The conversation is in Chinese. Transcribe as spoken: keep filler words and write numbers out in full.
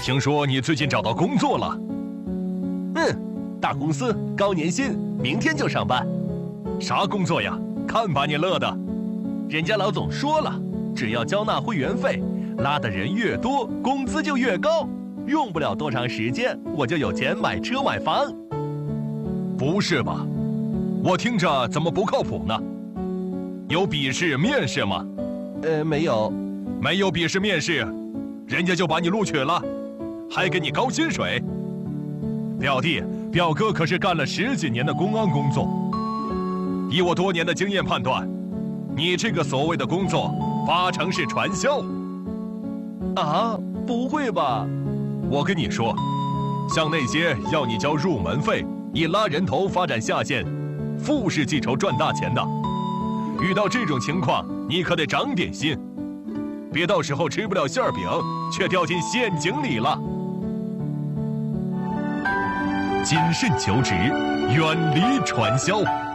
听说你最近找到工作了？ 嗯，大公司，高年薪，明天就上班。 啥工作呀？看把你乐的！ 人家老总说了，只要交纳会员费，拉的人越多，工资就越高。用不了多长时间，我就有钱买车买房。 不是吧？我听着怎么不靠谱呢？有笔试、面试吗？ 呃，没有。 没有笔试、面试，人家就把你录取了，还给你高薪水。表弟、表哥可是干了十几年的公安工作，以我多年的经验判断，你这个所谓的工作，八成是传销。 啊，不会吧？ 我跟你说，像那些要你交入门费，以拉人头发展下线，富士记仇赚大钱的，遇到这种情况，你可得长点心，别到时候吃不了馅饼，却掉进陷阱里了。谨慎求职，远离传销。